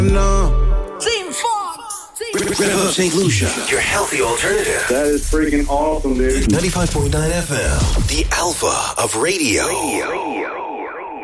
Team Fox! Rev Up St. Lucia, your healthy alternative. That is freaking awesome, dude. 95.9 FM, the alpha of radio.